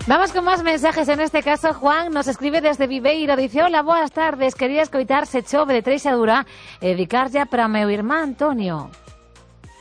Vamos con más mensajes. En este caso, Juan nos escribe desde Viveiro. Dice: hola, boas tardes. Quería escoitar Se chove de Treixadura e dedicar ya para meu irmán Antonio.